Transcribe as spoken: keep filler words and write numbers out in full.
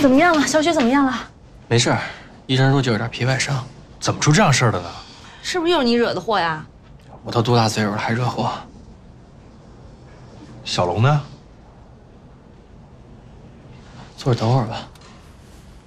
怎么样了？小雪怎么样了？ 没事，医生说就有点皮外伤。 怎么出这样事儿的呢？ 是不是又是你惹的祸呀？ 我都多大岁数了还惹祸？ 小龙呢？ 坐着等会儿吧。